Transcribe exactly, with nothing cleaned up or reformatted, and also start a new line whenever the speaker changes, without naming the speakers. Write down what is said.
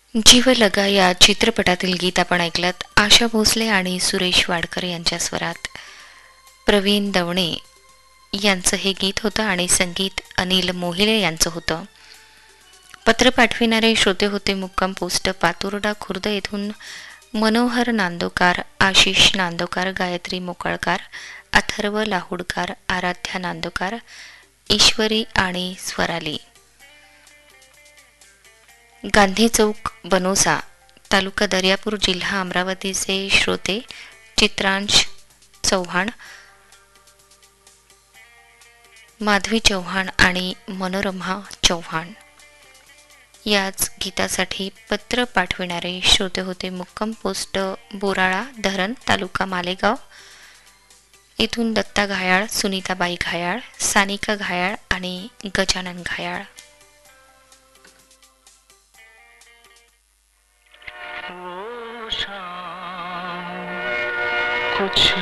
जीव लगा या चित्रपटातील गीत आपण ऐकलत. आशा भोसले आणि सुरेश वाडकर यांच्या स्वरात प्रवीण दवणे यांचं हे गीत होतं आणि संगीत अनिल मोहिले यांचं होतं. पत्र पाठविणारे श्रोते होते मुक्काम पोस्ट पातुर्डा खुर्द येथून मनोहर नांदोकार, आशिष नांदोकार, गायत्री मोकाळकार, अथर्व लाहुडकार, आराध्या नांदोकार, ईश्वरी आणि स्वराली. गांधी चौक बनोसा, तालुका दर्यापूर, जिल्हा अमरावतीचे श्रोते चित्रांश चव्हाण, माधवी चव्हाण आणि मनोरमा चव्हाण. याच गीतासाठी पत्र पाठविणारे श्रोते होते मुक्काम पोस्ट बोराळा धरण, तालुका मालेगाव. इथून दत्ता घायाळ, सुनीताबाई घायाळ, सानिका घायाळ आणि गजानन घायाळ.
कुछ